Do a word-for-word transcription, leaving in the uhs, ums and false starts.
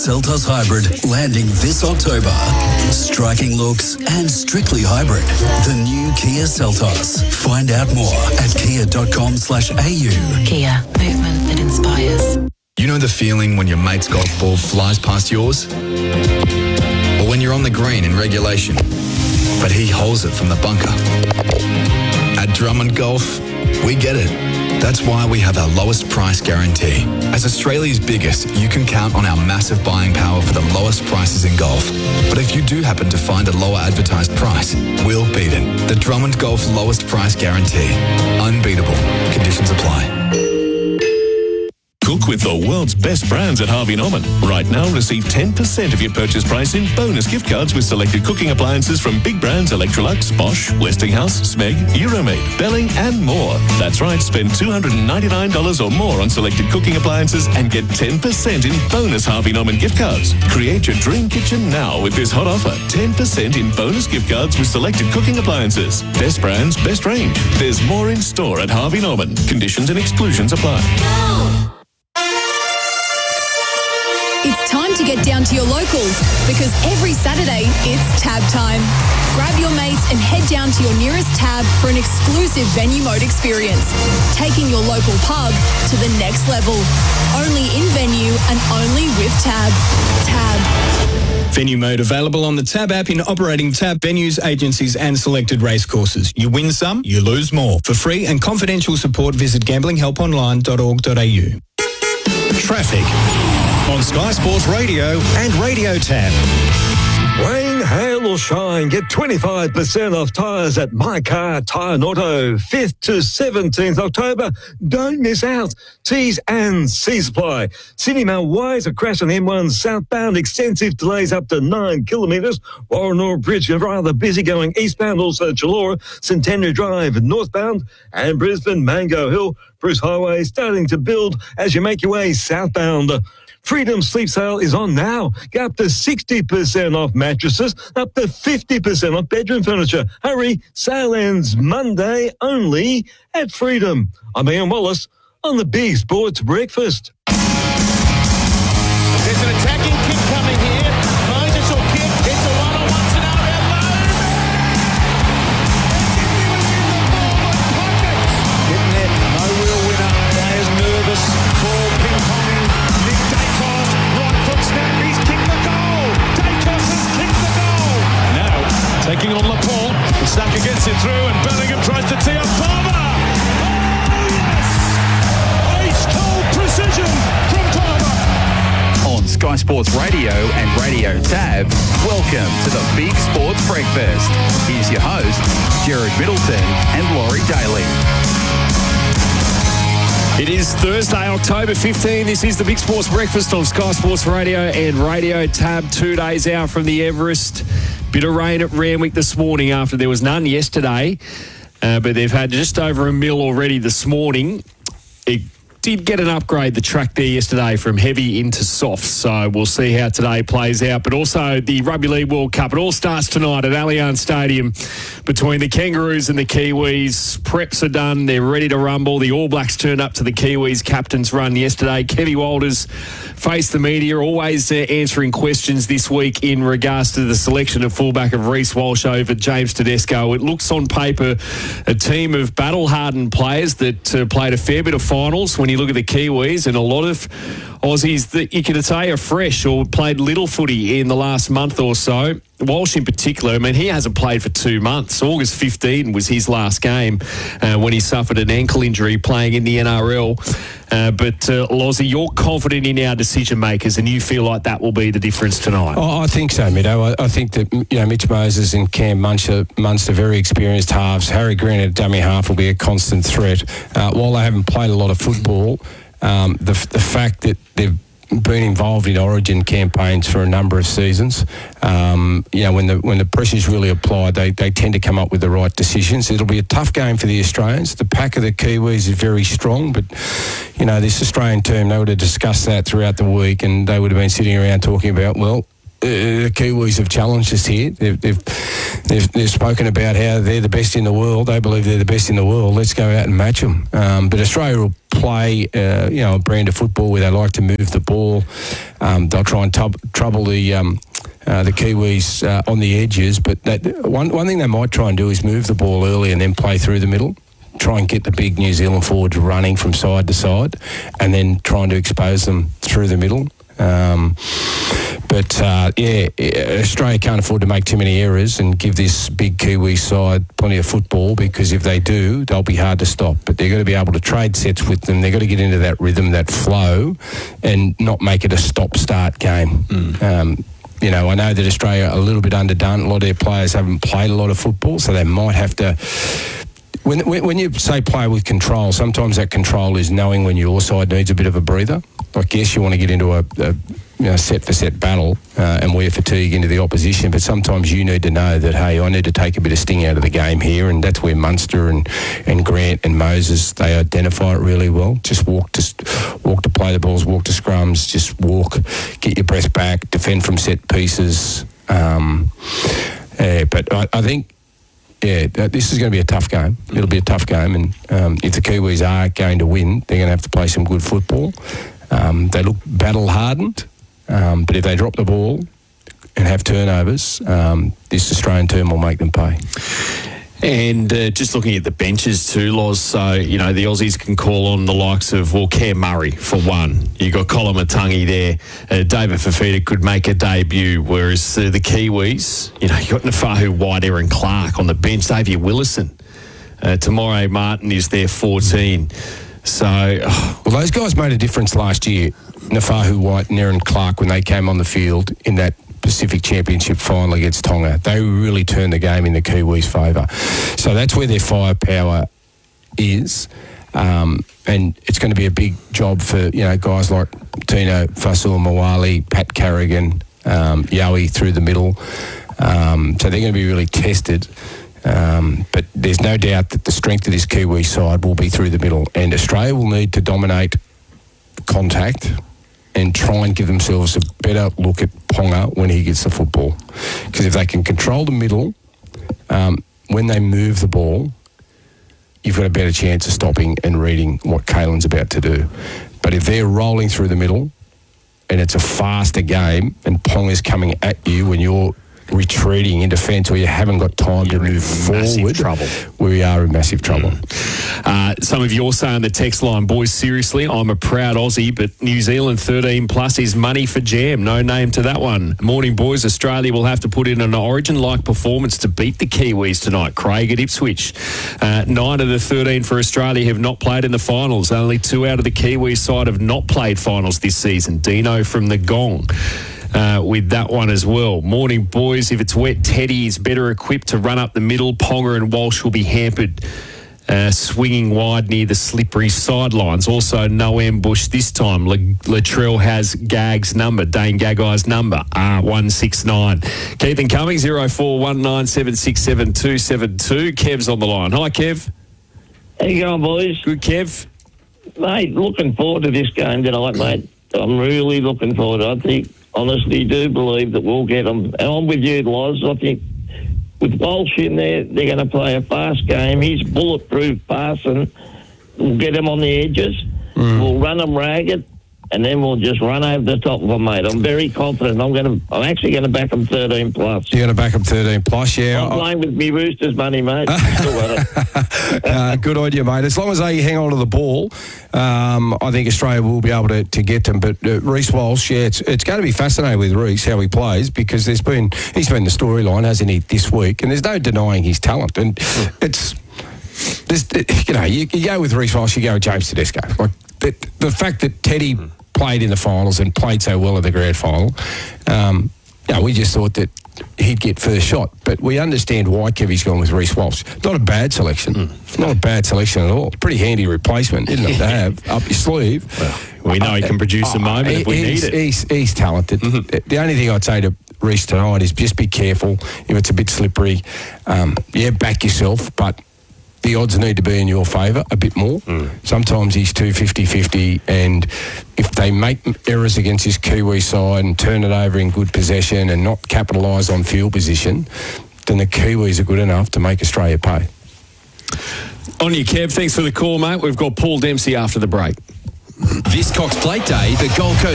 Seltos Hybrid landing this October. Striking looks and strictly hybrid. The new Kia Seltos. Find out more at kia.com slash AU. Kia, movement that inspires. You know the feeling when your mate's golf ball flies past yours? Or when you're on the green in regulation, but he holds it from the bunker? At Drummond Golf, we get it. That's why we have our lowest price guarantee. As Australia's biggest, you can count on our massive buying power for the lowest prices in golf. But if you do happen to find a lower advertised price, we'll beat it. The Drummond Golf lowest price guarantee. Unbeatable. Conditions apply. Cook with the world's best brands at Harvey Norman. Right now, receive ten percent of your purchase price in bonus gift cards with selected cooking appliances from big brands Electrolux, Bosch, Westinghouse, Smeg, Euromade, Belling and more. That's right, spend two hundred ninety-nine dollars or more on selected cooking appliances and get ten percent in bonus Harvey Norman gift cards. Create your dream kitchen now with this hot offer. ten percent in bonus gift cards with selected cooking appliances. Best brands, best range. There's more in store at Harvey Norman. Conditions and exclusions apply. It's time to get down to your local because every Saturday it's Tab time. Grab your mates and head down to your nearest Tab for an exclusive venue mode experience, taking your local pub to the next level. Only in venue and only with Tab. Tab. Venue mode available on the Tab app in operating Tab venues, agencies and selected racecourses. You win some, you lose more. For free and confidential support, visit gambling help online dot org dot a u. Traffic on Sky Sports Radio and Radio Tab. Rain, hail or shine, get twenty-five percent off tyres at My Car Tyre and Auto. fifth to seventeenth October. Don't miss out. T's and C supply. Sydney Mount Wise, a crash on M one southbound. Extensive delays up to nine kilometres. Warrenor Bridge rather busy going eastbound. Also Chilora, Centenary Drive northbound. And Brisbane Mango Hill. Bruce Highway starting to build as you make your way southbound. Freedom Sleep Sale is on now. Get up to sixty percent off mattresses, up to fifty percent off bedroom furniture. Hurry, sale ends Monday only at Freedom. I'm Ian Wallace on the Big Sports Breakfast. There's an attacking kick coming here. Moses will kick. It's a one-on-one scenario. Getting it. No real winner. Players nervous. Ball ping-ponging. Nick Dacos. Right foot snap. He's kicked the goal. Dacos has kicked the goal. Now, taking on Laporte. Saka gets it through and Bellingham tries to tee up Palmer. Precision from Palmer. On Sky Sports Radio and Radio Tab, welcome to the Big Sports Breakfast. Here's your hosts, Jared Middleton and Laurie Daly. It is Thursday, October fifteenth. This is the Big Sports Breakfast on Sky Sports Radio and Radio Tab. Two days out from the Everest. Bit of rain at Randwick this morning after there was none yesterday. Uh, but they've had just over a mil already this morning. It did get an upgrade, the track there yesterday, from heavy into soft. So we'll see how today plays out. But also the Rugby League World Cup. It all starts tonight at Allianz Stadium between the Kangaroos and the Kiwis. Preps are done. They're ready to rumble. The All Blacks turned up to the Kiwis captain's run yesterday. Kevy Walters faced the media, always uh, answering questions this week in regards to the selection of fullback of Reece Walsh over James Tedesco. It looks on paper a team of battle-hardened players that uh, played a fair bit of finals when you look at the Kiwis, and a lot of Aussies that you could say are fresh or played little footy in the last month or so. Walsh in particular, I mean, he hasn't played for two months. August fifteenth was his last game uh, when he suffered an ankle injury playing in the N R L. Uh, but, uh, Lozzie, you're confident in our decision makers and you feel like that will be the difference tonight. Oh, I think so, Middo. I, I think that, you know, Mitch Moses and Cam Munster, Munster very experienced halves. Harry Green at dummy half will be a constant threat. Uh, while they haven't played a lot of football, um, the, the fact that they've been involved in Origin campaigns for a number of seasons. Um, you know, when the when the pressure's really applied, they, they tend to come up with the right decisions. It'll be a tough game for the Australians. The pack of the Kiwis is very strong, but, you know, this Australian team, they would have discussed that throughout the week and they would have been sitting around talking about, well, Uh, the Kiwis have challenged us here. They've, they've they've they've spoken about how they're the best in the world. They believe they're the best in the world. Let's go out and match them. Um, but Australia will play, uh, you know, a brand of football where they like to move the ball. Um, they'll try and tub- trouble the um, uh, the Kiwis uh, on the edges. But that, one one thing they might try and do is move the ball early and then play through the middle. Try and get the big New Zealand forwards running from side to side, and then trying to expose them through the middle. Um, but uh, yeah, Australia can't afford to make too many errors and give this big Kiwi side plenty of football, because if they do, they'll be hard to stop. But they've got to be able to trade sets with them. They've got to get into that rhythm, that flow, and not make it a stop-start game. Mm. Um, you know, I know that Australia are a little bit underdone. A lot of their players haven't played a lot of football, so they might have to... When, when when you say play with control, sometimes that control is knowing when your side needs a bit of a breather. Like, yes, you want to get into a, a you know, set-for-set battle uh, and wear fatigue into the opposition, but sometimes you need to know that, hey, I need to take a bit of sting out of the game here, and that's where Munster and, and Grant and Moses, they identify it really well. Just walk to walk to play the balls, walk to scrums, just walk, get your breath back, defend from set pieces. Um, yeah, but I, I think... Yeah, this is going to be a tough game. It'll be a tough game, and um, if the Kiwis are going to win, they're going to have to play some good football. Um, they look battle-hardened, um, but if they drop the ball and have turnovers, um, this Australian team will make them pay. And uh, just looking at the benches too, Loz, so, you know, the Aussies can call on the likes of, well, Cam Murray for one. You've got Colin Matangi there. Uh, David Fafita could make a debut, whereas uh, the Kiwis, you know, you've got Nafahu White, Aaron Clark on the bench, Xavier Willison. Uh, Tamore Martin is there, fourteen. So... Oh. Well, those guys made a difference last year, Nafahu White and Aaron Clark, when they came on the field in that Pacific Championship final against Tonga. They really turned the game in the Kiwis' favour. So that's where their firepower is. Um, and it's going to be a big job for, you know, guys like Tino Fa'asuamaleaui, Pat Carrigan, um, Yowie through the middle. Um, so they're going to be really tested. Um, but there's no doubt that the strength of this Kiwi side will be through the middle. And Australia will need to dominate contact and try and give themselves a better look at Ponga when he gets the football. Because if they can control the middle, um, when they move the ball, you've got a better chance of stopping and reading what Kaelin's about to do. But if they're rolling through the middle and it's a faster game and Ponga's coming at you when you're retreating in defence or you haven't got time You're to move forward, trouble. we are in massive trouble. Mm. Uh, some of you are saying the text line, boys, seriously, I'm a proud Aussie, but New Zealand thirteen plus is money for jam. No name to that one. Morning, boys. Australia will have to put in an Origin-like performance to beat the Kiwis tonight. Craig at Ipswich. Uh, nine of the thirteen for Australia have not played in the finals. Only two out of the Kiwis side have not played finals this season. Dino from the Gong. Uh, with that one as well. Morning, boys. If it's wet, Teddy is better equipped to run up the middle. Ponga and Walsh will be hampered, uh, swinging wide near the slippery sidelines. Also, no ambush this time. Le- Latrell has Gag's number, Dane Gaggai's number, R one six nine. Keith and Cumming, zero four one nine seven six seven two seven two. Kev's on the line. Hi, Kev. How you going, boys? Good, Kev. Mate, looking forward to this game tonight, mate. I'm really looking forward. I think... honestly do believe that we'll get them. And I'm with you, Loz. I think with Walsh in there, they're going to play a fast game. He's bulletproof passing. We'll get him on the edges. Mm. We'll run them ragged, and then we'll just run over the top of them, mate. I'm very confident. I'm going to. I'm actually going to back them thirteen plus. You're going to back them thirteen plus, yeah. I'm playing with me Roosters money, mate. Still got it. uh, good on you, mate. As long as they hang on to the ball, um, I think Australia will be able to, to get them. But uh, Reece Walsh, yeah, it's it's going to be fascinating with Reece how he plays, because there's been he's been the storyline, hasn't he, this week? And there's no denying his talent. And it's there's, you know you, you go with Reece Walsh, you go with James Tedesco. Like the, the fact that Teddy played in the finals and played so well in the grand final, um, you know, we just thought that he'd get first shot. But we understand why Kevy's gone with Reece Walsh. Not a bad selection. Mm. Not a bad selection at all. Pretty handy replacement, isn't it, to have up your sleeve. Well, we know uh, he can produce uh, a moment uh, if we need it. He's, he's talented. Mm-hmm. The only thing I'd say to Reece tonight is just be careful if it's a bit slippery. Um, yeah, back yourself, but the odds need to be in your favour a bit more. Mm. Sometimes he's two fifty-fifty, and if they make errors against his Kiwi side and turn it over in good possession and not capitalise on field position, then the Kiwis are good enough to make Australia pay. On you, Kev. Thanks for the call, mate. We've got Paul Dempsey after the break. This Cox Plate Day, the Gold Coast